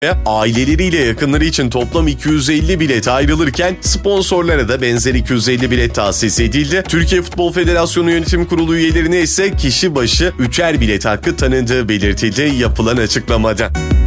Aileleriyle yakınları için toplam 250 bilet ayrılırken sponsorlara da benzer 250 bilet tahsis edildi. Türkiye Futbol Federasyonu Yönetim Kurulu üyelerine ise kişi başı 3'er bilet hakkı tanındığı belirtildi yapılan açıklamada.